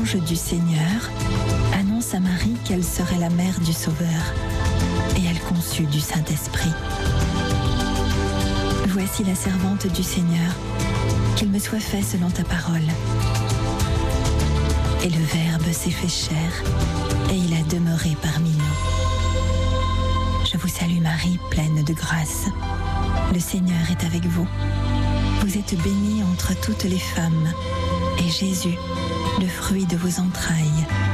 l'ange du Seigneur annonce à Marie qu'elle serait la mère du Sauveur, et elle conçut du Saint-Esprit. Voici la servante du Seigneur, qu'il me soit fait selon ta parole. Et le Verbe s'est fait chair, et il a demeuré parmi nous. Je vous salue Marie, pleine de grâce. Le Seigneur est avec vous. Vous êtes bénie entre toutes les femmes, et Jésus, le fruit de vos entrailles,